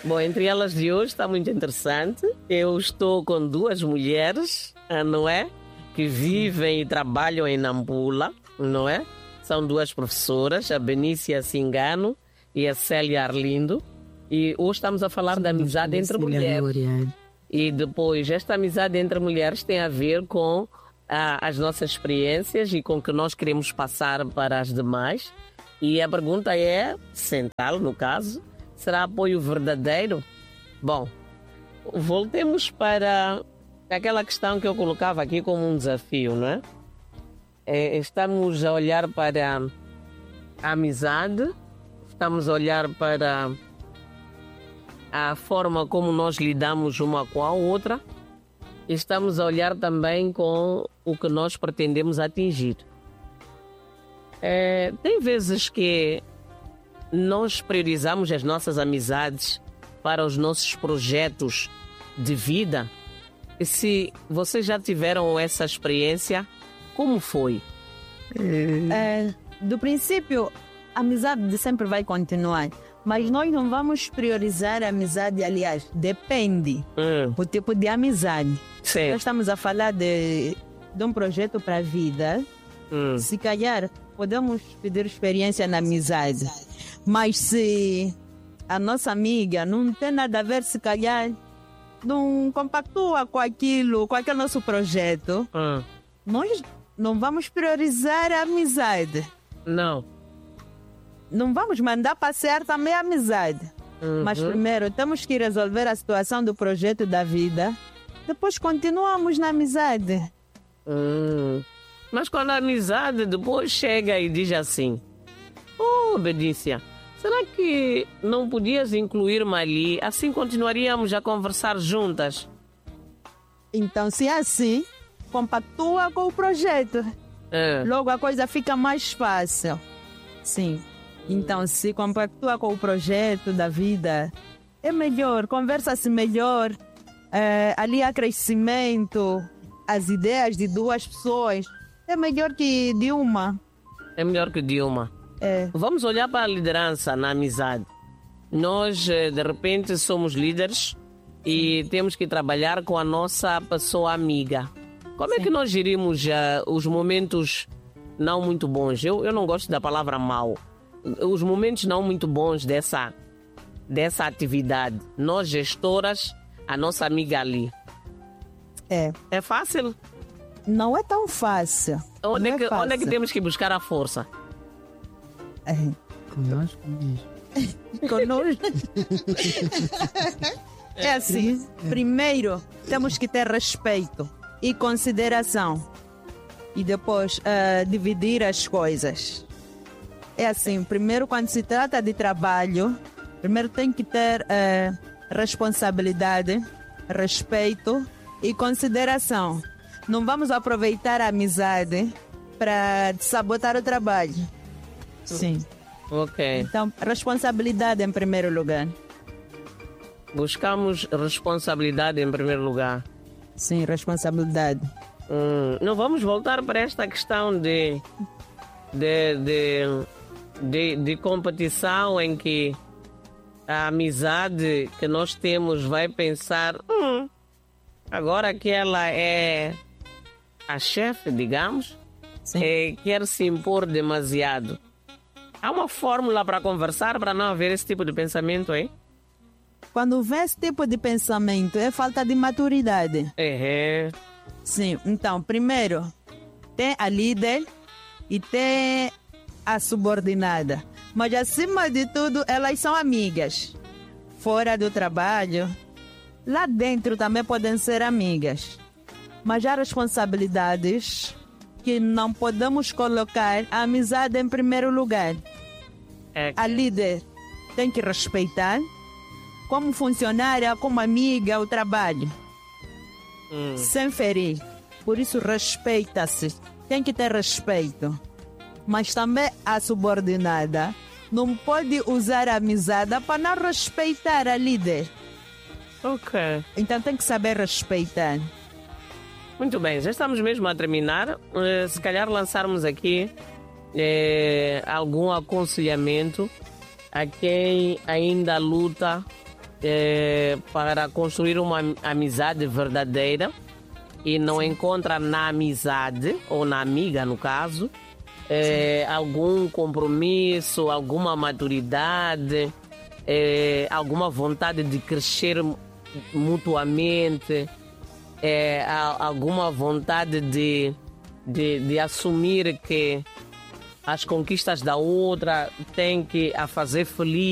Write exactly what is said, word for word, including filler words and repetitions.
Bom, entre elas de hoje está muito interessante. Eu estou com duas mulheres, não é? Que vivem e trabalham em Nampula, não é? São duas professoras, a Benícia Cingano e a Célia Arlindo. E hoje estamos a falar da amizade entre mulheres. E depois, esta amizade entre mulheres tem a ver com ah, as nossas experiências e com o que nós queremos passar para as demais. E a pergunta é, central no caso, será apoio verdadeiro? Bom, voltemos para aquela questão que eu colocava aqui como um desafio, não é? é estamos a olhar para a amizade, estamos a olhar para a forma como nós lidamos uma com a outra, e estamos a olhar também com o que nós pretendemos atingir. É, tem vezes que nós priorizamos as nossas amizades para os nossos projetos de vida. E se vocês já tiveram essa experiência, como foi? É, do princípio, a amizade sempre vai continuar. Mas nós não vamos priorizar a amizade, aliás, depende Hum. do tipo de amizade. Sim. Nós estamos a falar de, de um projeto para a vida. Hum. Se calhar, podemos pedir experiência na amizade. Mas se a nossa amiga não tem nada a ver, se calhar, não compactua com aquilo, com aquele nosso projeto, Hum. nós não vamos priorizar a amizade. Não. Não vamos mandar passear também a amizade. Uhum. Mas primeiro temos que resolver a situação do projeto da vida. Depois continuamos na amizade. Hum. Mas quando a amizade depois chega e diz assim: oh, Benícia, será que não podias incluir-me ali? Assim continuaríamos a conversar juntas. Então, se é assim, compactua com o projeto. É. Logo a coisa fica mais fácil. Sim. Então, se compactua com o projeto da vida, é melhor, conversa-se melhor. É, ali há crescimento, as ideias de duas pessoas. É melhor que de uma. É melhor que de uma. É. Vamos olhar para a liderança na amizade. Nós, de repente, somos líderes e temos que trabalhar com a nossa pessoa amiga. Como é que nós gerimos uh, os momentos não muito bons? Eu, eu não gosto da palavra mau. Os momentos não muito bons dessa, dessa atividade. Nós, gestoras, a nossa amiga ali. É. É fácil? Não é tão fácil. Onde, Não é que, é fácil. onde é que temos que buscar a força? É. Conosco mesmo. Conosco. É assim, primeiro temos que ter respeito e consideração. E depois uh, dividir as coisas. É assim, primeiro quando se trata de trabalho, primeiro tem que ter uh, responsabilidade, respeito e consideração. Não vamos aproveitar a amizade para sabotar o trabalho. Sim. Ok. Então, responsabilidade em primeiro lugar. Buscamos responsabilidade em primeiro lugar. Sim, responsabilidade. Hum, não vamos voltar para esta questão de, de, de, de, de competição em que a amizade que nós temos vai pensar hum, agora que ela é a chefe, digamos, é, quer se impor demasiado. Há uma fórmula para conversar para não haver esse tipo de pensamento, hein? Quando vê esse tipo de pensamento, é falta de maturidade. É. Sim, então, primeiro, tem a líder e tem a subordinada. Mas, acima de tudo, elas são amigas. Fora do trabalho, lá dentro também podem ser amigas. Mas há responsabilidades que não podemos colocar a amizade em primeiro lugar. É. A líder tem que respeitar, como funcionária, como amiga, o trabalho. Hum. Sem ferir. Por isso, respeita-se. Tem que ter respeito. Mas também a subordinada não pode usar a amizade para não respeitar a líder. Ok. Então tem que saber respeitar. Muito bem, já estamos mesmo a terminar. Uh, se calhar lançarmos aqui eh, algum aconselhamento a quem ainda luta é, para construir uma amizade verdadeira e não encontra na amizade, ou na amiga no caso, é, algum compromisso, alguma maturidade, é, alguma vontade de crescer mutuamente, é, alguma vontade de, de, de assumir que as conquistas da outra têm que a fazer feliz.